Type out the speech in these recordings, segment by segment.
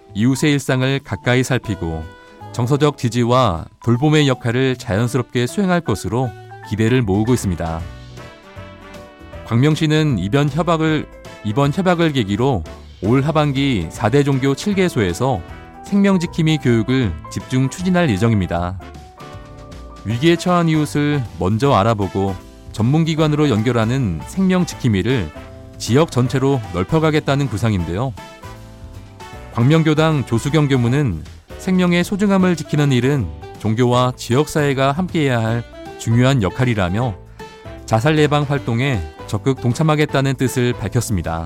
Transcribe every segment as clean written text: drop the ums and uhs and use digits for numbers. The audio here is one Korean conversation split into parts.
이웃의 일상을 가까이 살피고 정서적 지지와 돌봄의 역할을 자연스럽게 수행할 것으로 기대를 모으고 있습니다. 광명시는 이번 협약을 계기로 올 하반기 4대 종교 7개소에서 생명지킴이 교육을 집중 추진할 예정입니다. 위기에 처한 이웃을 먼저 알아보고 전문기관으로 연결하는 생명지킴이를 지역 전체로 넓혀가겠다는 구상인데요. 광명교당 조수경 교무는 생명의 소중함을 지키는 일은 종교와 지역사회가 함께해야 할 중요한 역할이라며 자살 예방 활동에 적극 동참하겠다는 뜻을 밝혔습니다.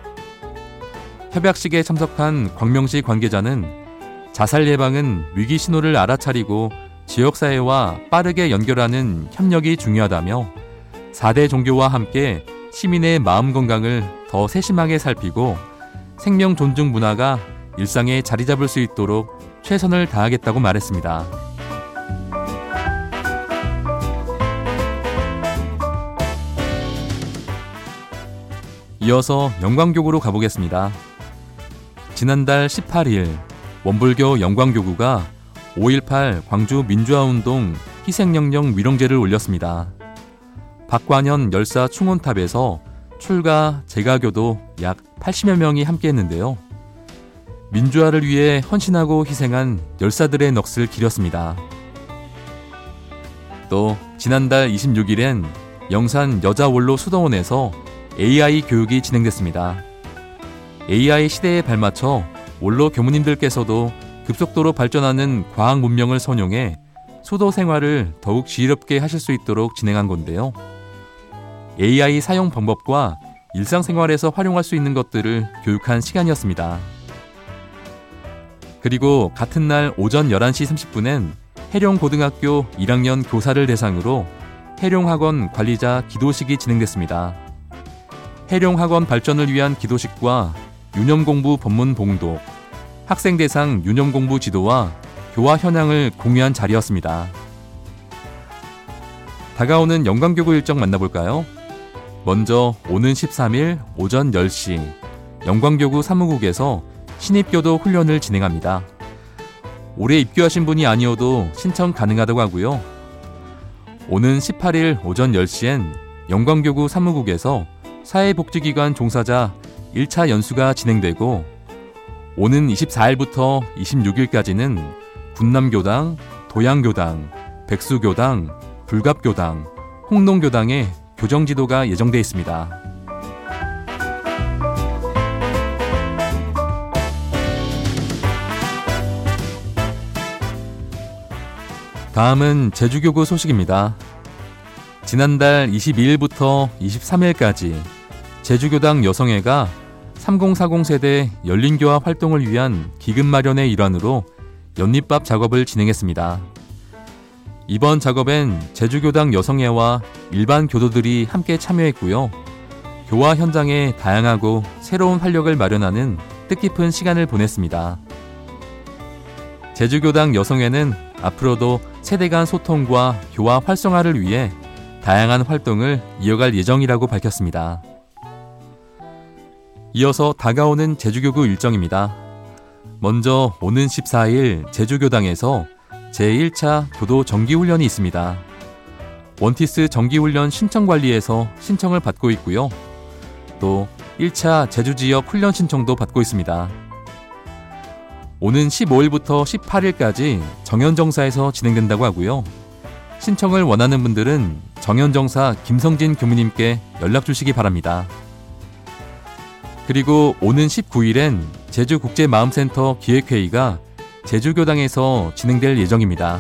협약식에 참석한 광명시 관계자는 자살 예방은 위기 신호를 알아차리고 지역사회와 빠르게 연결하는 협력이 중요하다며 4대 종교와 함께 시민의 마음 건강을 더 세심하게 살피고 생명 존중 문화가 일상에 자리 잡을 수 있도록 최선을 다하겠다고 말했습니다. 이어서 영광교구로 가보겠습니다. 지난달 18일 원불교 영광교구가 5.18 광주 민주화운동 희생영령 위령제를 올렸습니다. 박관현 열사 충원탑에서 출가 제가교도 약 80여 명이 함께했는데요. 민주화를 위해 헌신하고 희생한 열사들의 넋을 기렸습니다. 또 지난달 26일엔 영산 여자원로 수도원에서 AI 교육이 진행됐습니다. AI 시대에 발맞춰 원로 교무님들께서도 급속도로 발전하는 과학 문명을 선용해 수도 생활을 더욱 지혜롭게 하실 수 있도록 진행한 건데요. AI 사용 방법과 일상생활에서 활용할 수 있는 것들을 교육한 시간이었습니다. 그리고 같은 날 오전 11시 30분엔 해룡고등학교 1학년 교사를 대상으로 해룡학원 관리자 기도식이 진행됐습니다. 해룡학원 발전을 위한 기도식과 유념공부 법문 봉독, 학생 대상 유념공부 지도와 교화 현황을 공유한 자리였습니다. 다가오는 영광교구 일정 만나볼까요? 먼저 오는 13일 오전 10시 영광교구 사무국에서 신입교도 훈련을 진행합니다. 올해 입교하신 분이 아니어도 신청 가능하다고 하고요. 오는 18일 오전 10시엔 영광교구 사무국에서 사회복지기관 종사자 1차 연수가 진행되고 오는 24일부터 26일까지는 분남교당, 도양교당, 백수교당, 불갑교당, 홍농교당의 교정지도가 예정돼 있습니다. 다음은 제주교구 소식입니다. 지난달 22일부터 23일까지 제주교당 여성회가 3040 세대 열린교화 활동을 위한 기금 마련의 일환으로 연립밥 작업을 진행했습니다. 이번 작업엔 제주교당 여성회와 일반 교도들이 함께 참여했고요. 교화 현장에 다양하고 새로운 활력을 마련하는 뜻깊은 시간을 보냈습니다. 제주교당 여성회는 앞으로도 세대 간 소통과 교화 활성화를 위해 다양한 활동을 이어갈 예정이라고 밝혔습니다. 이어서 다가오는 제주교구 일정입니다. 먼저 오는 14일 제주교당에서 제1차 교도 정기훈련이 있습니다. 원티스 정기훈련 신청관리에서 신청을 받고 있고요. 또 1차 제주지역 훈련 신청도 받고 있습니다. 오는 15일부터 18일까지 정연정사에서 진행된다고 하고요. 신청을 원하는 분들은 정연정사 김성진 교무님께 연락 주시기 바랍니다. 그리고 오는 19일엔 제주국제마음센터 기획회의가 제주교당에서 진행될 예정입니다.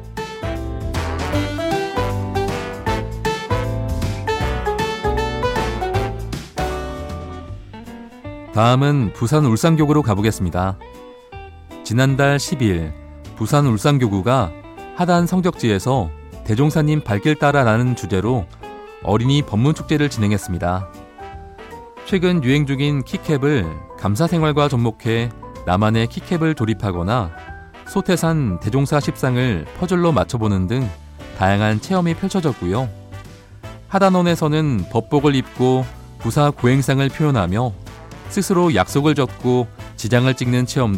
다음은 부산 울산교구로 가보겠습니다. 지난달 10일 부산 울산교구가 하단 성적지에서 대종사님 발길 따라라는 주제로 어린이 법문축제를 진행했습니다. 최근 유행 중인 키캡을 감사생활과 접목해 나만의 키캡을 조립하거나 소태산 대종사 십상을 퍼즐로 맞춰보는 등 다양한 체험이 펼쳐졌고요. 하단원에서는 법복을 입고 부사 고행상을 표현하며 스스로 약속을 적고 지장을 찍는 체험